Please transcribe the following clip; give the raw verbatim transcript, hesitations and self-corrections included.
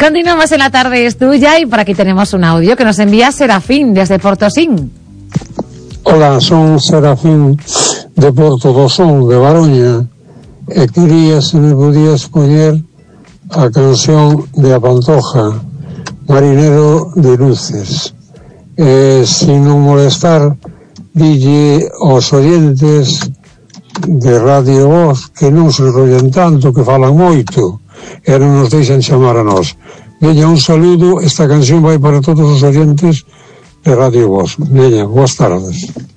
Continuamos en La Tarde es Tuya y por aquí tenemos un audio que nos envía Serafín desde Portosín. Hola, son Serafín de Portosín, de Baroña, e quería se me podías poñer a canción de A Pantoja, Marinero de Luces. Eh, sin non molestar, dille aos oyentes de Radio Voz que non se enrollen tanto, que falan moito e non nos deixan chamar a nós. Veña, un saludo, esta canción vai para todos os oyentes de Radio Voz. Veña, boas tardes.